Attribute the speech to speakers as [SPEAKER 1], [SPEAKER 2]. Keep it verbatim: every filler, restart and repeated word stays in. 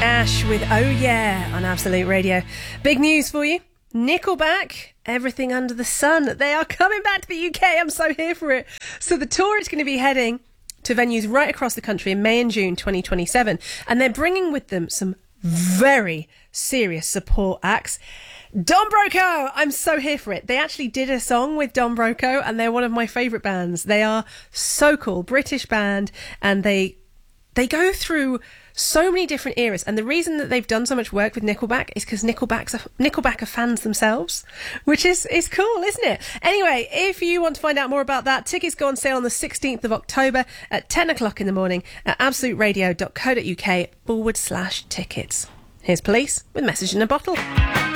[SPEAKER 1] Ash with Oh Yeah on Absolute Radio. Big news for you. Nickelback, Everything Under the Sun. They are coming back to the U K. I'm so here for it. So the tour is going to be heading to venues right across the country in May and June twenty twenty-seven. And they're bringing with them some very serious support acts. Don Broco! I'm so here for it. They actually did a song with Don Broco and they're one of my favourite bands. They are so cool. British band, and they they go through so many different eras. And the reason that they've done so much work with Nickelback is because Nickelback's a, Nickelback are fans themselves, which is, is cool, isn't it? Anyway, if you want to find out more about that, tickets go on sale on the sixteenth of October at ten o'clock in the morning at absoluteradio.co.uk forward slash tickets. Here's Police with Message in a Bottle.